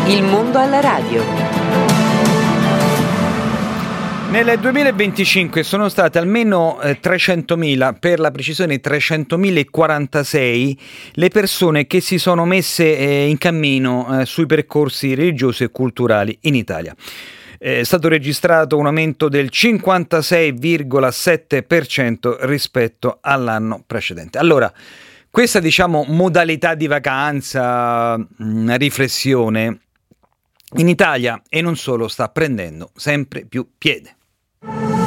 Il mondo alla radio. Nel 2025 sono state almeno 300.000, per la precisione 300.046, le persone che si sono messe in cammino sui percorsi religiosi e culturali in Italia. È stato registrato un aumento del 56,7% rispetto all'anno precedente. Allora, questa modalità di vacanza, riflessione, in Italia e non solo sta prendendo sempre più piede.